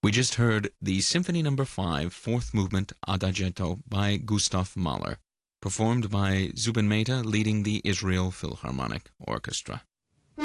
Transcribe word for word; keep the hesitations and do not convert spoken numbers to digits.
We just heard the Symphony Number Five, Fourth Movement, Adagietto by Gustav Mahler, performed by Zubin Mehta, leading the Israel Philharmonic Orchestra.